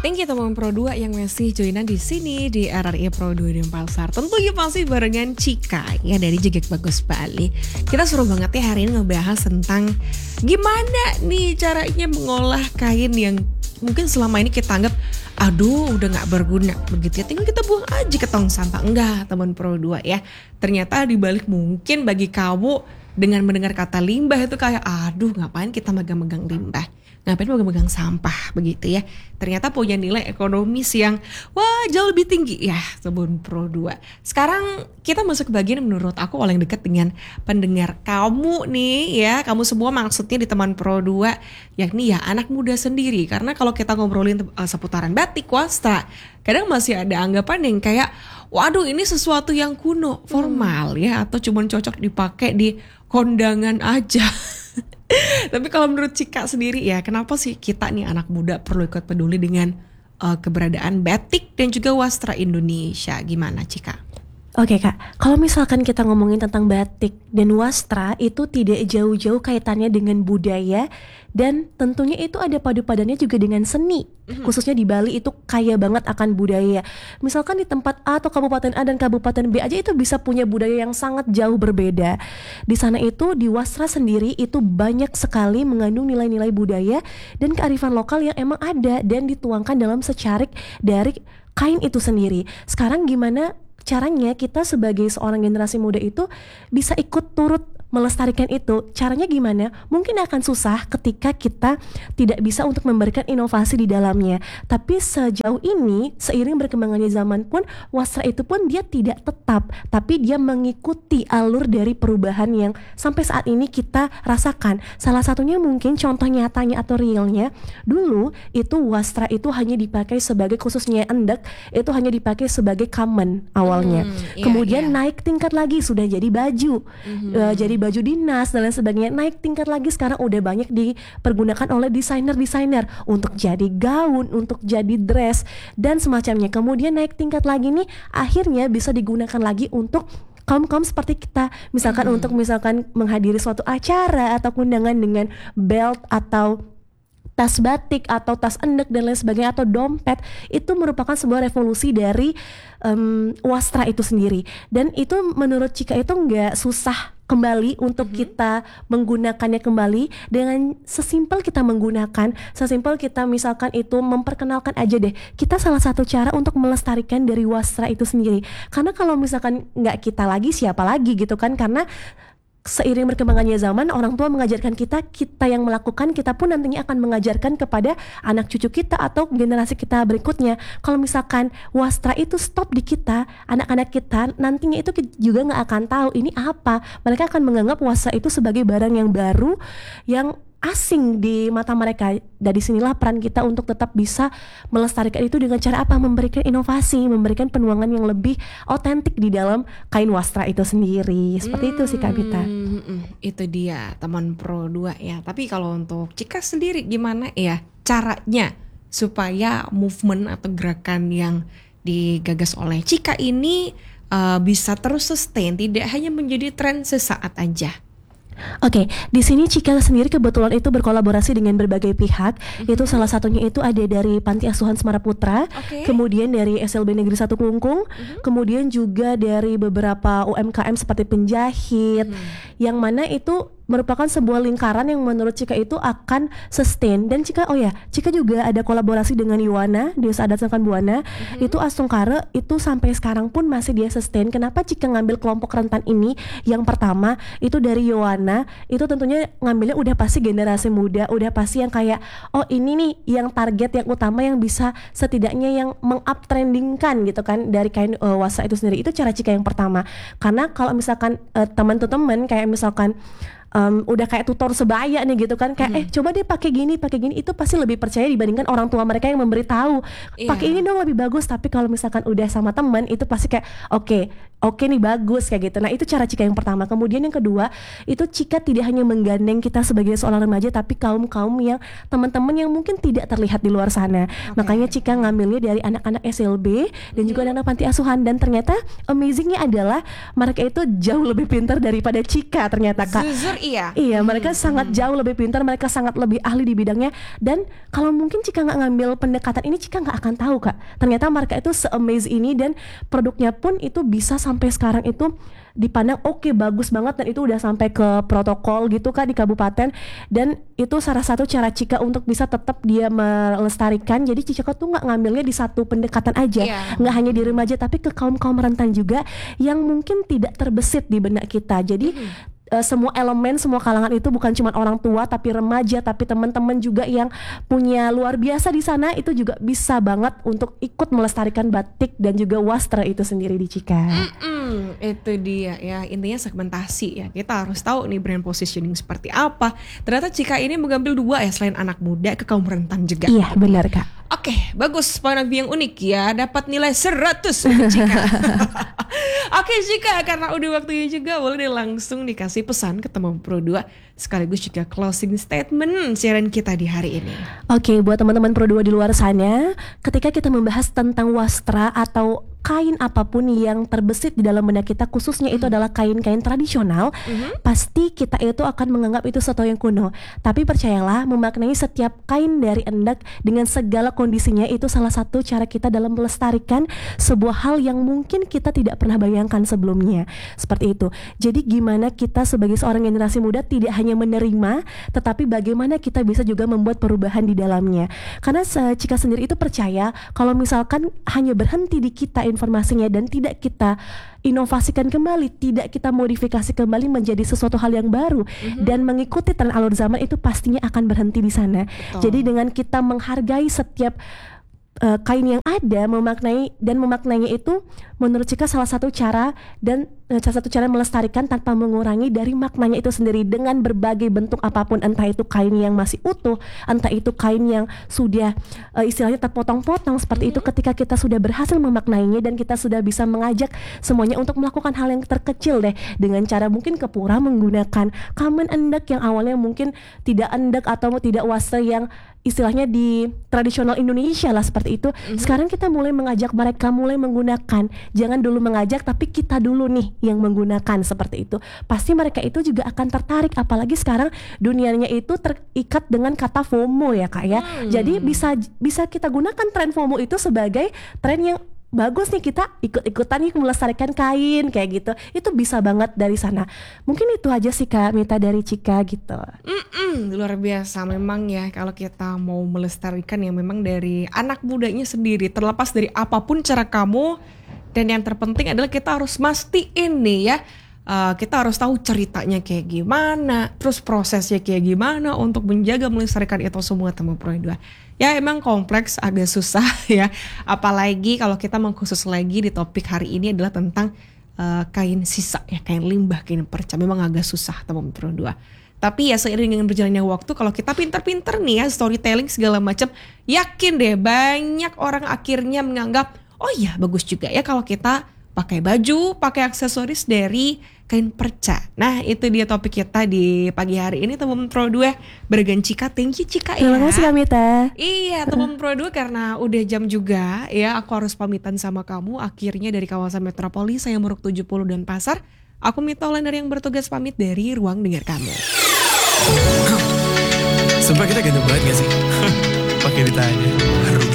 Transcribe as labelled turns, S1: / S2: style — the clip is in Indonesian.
S1: Thank you teman Pro 2 yang masih joinan di sini di RRI Pro 2 Denpasar. Tentunya masih barengan Cika ya dari Jegek Bagus Bali. Kita seru banget ya hari ini ngebahas tentang gimana nih caranya mengolah kain yang mungkin selama ini kita anggap aduh udah gak berguna begitu ya, tinggal kita buang aja ke tong sampah. Enggak teman Pro 2 ya, ternyata dibalik mungkin bagi kamu dengan mendengar kata limbah itu kayak aduh ngapain kita megang-megang limbah, ngapain megang-megang sampah begitu ya. Ternyata punya nilai ekonomis yang wah jauh lebih tinggi ya Teman Pro 2. Sekarang kita masuk ke bagian menurut aku paling dekat dengan pendengar kamu nih ya. Kamu semua maksudnya di Teman Pro 2 yakni ya anak muda sendiri. Karena kalau kita ngobrolin seputaran batik wastra, kadang masih ada anggapan yang kayak waduh ini sesuatu yang kuno, formal ya, atau cuma cocok dipakai di kondangan aja. Tapi kalau menurut Cika sendiri ya, kenapa sih kita nih anak muda perlu ikut peduli dengan keberadaan batik dan juga wastra Indonesia? Gimana Cika?
S2: Oke Kak, kalau misalkan kita ngomongin tentang batik dan wastra itu tidak jauh-jauh kaitannya dengan budaya dan tentunya itu ada padu-padannya juga dengan seni. Khususnya di Bali itu kaya banget akan budaya. Misalkan di tempat A atau Kabupaten A dan Kabupaten B aja itu bisa punya budaya yang sangat jauh berbeda. Di sana itu di wastra sendiri itu banyak sekali mengandung nilai-nilai budaya dan kearifan lokal yang emang ada dan dituangkan dalam secarik dari kain itu sendiri. Sekarang gimana caranya kita sebagai seorang generasi muda itu bisa ikut turut melestarikan itu? Caranya gimana? Mungkin akan susah ketika kita tidak bisa untuk memberikan inovasi di dalamnya. Tapi sejauh ini, seiring berkembangannya zaman pun, wastra itu pun dia tidak tetap, tapi dia mengikuti alur dari perubahan yang sampai saat ini kita rasakan. Salah satunya mungkin contoh nyatanya atau realnya, dulu itu wastra itu hanya dipakai sebagai, khususnya endek, itu hanya dipakai sebagai kamen awalnya. Kemudian naik tingkat lagi sudah jadi baju, jadi baju dinas dan lain sebagainya. Naik tingkat lagi sekarang udah banyak dipergunakan oleh desainer-desainer untuk jadi gaun, untuk jadi dress dan semacamnya. Kemudian naik tingkat lagi nih akhirnya bisa digunakan lagi untuk kaum-kaum seperti kita, misalkan untuk misalkan menghadiri suatu acara atau undangan dengan belt atau tas batik atau tas endek dan lain sebagainya atau dompet. Itu merupakan sebuah revolusi dari wastra itu sendiri. Dan itu menurut Cika itu nggak susah kembali untuk kita menggunakannya kembali dengan sesimpel kita menggunakan, sesimpel kita misalkan itu memperkenalkan aja deh. Kita salah satu cara untuk melestarikan dari wastra itu sendiri. Karena kalau misalkan nggak kita lagi siapa lagi gitu kan, karena seiring berkembangannya zaman, orang tua mengajarkan kita, kita yang melakukan, kita pun nantinya akan mengajarkan kepada anak cucu kita atau generasi kita berikutnya. Kalau misalkan wastra itu stop di kita, anak-anak kita nantinya itu juga nggak akan tahu ini apa. Mereka akan menganggap wastra itu sebagai barang yang baru, yang asing di mata mereka. Dari sinilah peran kita untuk tetap bisa melestarikan itu dengan cara apa? Memberikan inovasi, memberikan penuangan yang lebih otentik di dalam kain wastra itu sendiri. Seperti itu sih Kak Bita.
S1: Itu dia Teman Pro 2 ya. Tapi kalau untuk Cika sendiri gimana ya caranya supaya movement atau gerakan yang digagas oleh Cika ini bisa terus sustain, tidak hanya menjadi tren sesaat aja?
S2: Oke, di sini Cika sendiri kebetulan itu berkolaborasi dengan berbagai pihak. Itu salah satunya itu ada dari Panti Asuhan Semara Putra, kemudian dari SLB Negeri 1 Klungkung, kemudian juga dari beberapa UMKM seperti penjahit, yang mana itu merupakan sebuah lingkaran yang menurut Cika itu akan sustain. Dan Cika Cika juga ada kolaborasi dengan Yuwana, Desa Adat Sangkan Buana. Itu Astungkare itu sampai sekarang pun masih dia sustain. Kenapa Cika ngambil kelompok rentan ini? Yang pertama itu dari Yuwana, itu tentunya ngambilnya udah pasti generasi muda, udah pasti yang kayak ini nih yang target yang utama yang bisa setidaknya yang meng-uptrendingkan gitu kan dari kain wastra itu sendiri. Itu cara Cika yang pertama. Karena kalau misalkan teman-teman kayak misalkan udah kayak tutor sebaya nih gitu kan, kayak coba deh pakai gini itu pasti lebih percaya dibandingkan orang tua mereka yang memberitahu pakai ini dong lebih bagus. Tapi kalau misalkan udah sama teman itu pasti kayak oke nih bagus kayak gitu. Nah itu cara Cika yang pertama. Kemudian yang kedua itu Cika tidak hanya menggandeng kita sebagai seorang remaja, tapi kaum yang teman-teman yang mungkin tidak terlihat di luar sana. Makanya Cika ngambilnya dari anak-anak SLB dan juga anak-anak panti asuhan. Dan ternyata amazingnya adalah mereka itu jauh lebih pintar daripada Cika ternyata Kak.
S1: Jujur iya.
S2: Iya, mereka sangat jauh lebih pintar, mereka sangat lebih ahli di bidangnya. Dan kalau mungkin Cika nggak ngambil pendekatan ini, Cika nggak akan tahu Kak. Ternyata mereka itu se-amaze ini dan produknya pun itu bisa sampai sekarang itu dipandang oke, bagus banget, dan itu udah sampai ke protokol gitu Kak di kabupaten. Dan itu salah satu cara Cika untuk bisa tetap dia melestarikan. Jadi Cika tuh nggak ngambilnya di satu pendekatan aja, nggak hanya di remaja tapi ke kaum rentan juga yang mungkin tidak terbesit di benak kita. Jadi semua elemen, semua kalangan itu bukan cuma orang tua tapi remaja, tapi teman-teman juga yang punya luar biasa di sana itu juga bisa banget untuk ikut melestarikan batik dan juga wastra itu sendiri di Cika.
S1: Itu dia ya, intinya segmentasi ya. Kita harus tahu nih brand positioning seperti apa. Ternyata Cika ini mengambil dua ya, selain anak muda ke kaum rentan juga.
S2: Iya benar Kak.
S1: Oke, bagus, poin of view yang unik ya, dapat nilai 100 untuk Cika. Oke Cika, karena udah waktunya juga, boleh deh langsung dikasih pesan ke teman Pro 2 sekaligus juga closing statement siaran kita di hari ini.
S2: Oke, buat teman-teman Pro 2 di luar sana, ketika kita membahas tentang wastra atau kain apapun yang terbesit di dalam benak kita, khususnya itu adalah kain-kain tradisional, pasti kita itu akan menganggap itu sesuatu yang kuno. Tapi percayalah, memaknai setiap kain dari endak dengan segala kondisinya itu salah satu cara kita dalam melestarikan sebuah hal yang mungkin kita tidak pernah bayangkan sebelumnya. Seperti itu. Jadi gimana kita sebagai seorang generasi muda tidak hanya menerima, tetapi bagaimana kita bisa juga membuat perubahan di dalamnya. Karena Cika sendiri itu percaya kalau misalkan hanya berhenti di kita informasinya dan tidak kita inovasikan kembali, tidak kita modifikasi kembali menjadi sesuatu hal yang baru dan mengikuti tren alur zaman, itu pastinya akan berhenti di sana. Jadi dengan kita menghargai setiap kain yang ada, memaknainya itu menurut Cika salah satu cara melestarikan tanpa mengurangi dari maknanya itu sendiri dengan berbagai bentuk apapun, entah itu kain yang masih utuh, entah itu kain yang sudah istilahnya terpotong-potong seperti itu. Ketika kita sudah berhasil memaknainya dan kita sudah bisa mengajak semuanya untuk melakukan hal yang terkecil deh, dengan cara mungkin ke pura menggunakan kamen endak yang awalnya mungkin tidak endak atau tidak wastra yang istilahnya di tradisional Indonesia lah seperti itu. Sekarang kita mulai mengajak mereka mulai menggunakan, jangan dulu mengajak tapi kita dulu nih yang menggunakan seperti itu. Pasti mereka itu juga akan tertarik, apalagi sekarang dunianya itu terikat dengan kata FOMO ya Kak ya. Jadi bisa kita gunakan tren FOMO itu sebagai tren yang bagus nih, kita ikut-ikutan nih melestarikan kain kayak gitu. Itu bisa banget dari sana. Mungkin itu aja sih Kak Mita dari Cika gitu.
S1: Luar biasa memang ya, kalau kita mau melestarikan ya memang dari anak mudanya sendiri, terlepas dari apapun cara kamu. Dan yang terpenting adalah kita harus mastiin nih ya, kita harus tahu ceritanya kayak gimana, terus prosesnya kayak gimana untuk menjaga melestarikan itu semua, teman Pro 2. Ya emang kompleks, agak susah ya, apalagi kalau kita mengkhusus lagi di topik hari ini adalah tentang kain sisa ya, kain limbah, kain perca. Memang agak susah teman Pro 2. Tapi ya seiring dengan berjalannya waktu, kalau kita pinter-pinter nih ya, storytelling segala macam, yakin deh banyak orang akhirnya menganggap, oh iya bagus juga ya kalau kita pakai baju, pakai aksesoris dari kain perca. Nah itu dia topik kita di pagi hari ini teman Pro 2 barengan Cika. Thank you Cika ya.
S2: Terima kasih Kak Mita.
S1: Iya teman Pro 2, karena udah jam juga ya, aku harus pamitan sama kamu. Akhirnya dari kawasan Metropolis saya Muruk 70 dan Pasar, aku Mita Olander yang bertugas pamit dari Ruang Dengar Kamu.
S3: Sumpah kita ganteng banget gak sih? Pakai ditanya.